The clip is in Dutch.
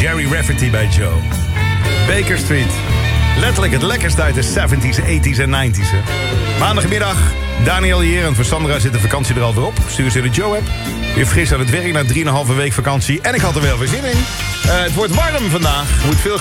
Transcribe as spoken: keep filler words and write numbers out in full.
Gary Rafferty bij Joe. Baker Street. Letterlijk het lekkerste uit de zeventies, tachtigs en negentigs. Hè. Maandagmiddag, Daniel hier en voor Sandra zit de vakantie er alweer op. Stuur ze de Joe-app. Weer fris aan het werk na drieënhalve week vakantie. En ik had er wel weer zin in. Uh, het wordt warm vandaag. Moet veel